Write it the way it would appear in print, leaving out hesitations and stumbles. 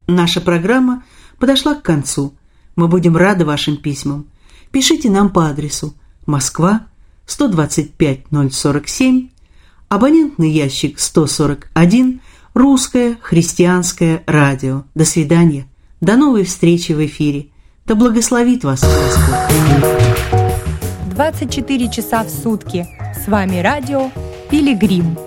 Наша программа подошла к концу. Мы будем рады вашим письмам. Пишите нам по адресу: Москва, 125-047, абонентный ящик 141, Русское христианское радио. До свидания. До новой встречи в эфире. Да благословит вас Господь. 24 часа в сутки. С вами радио «Пилигрим».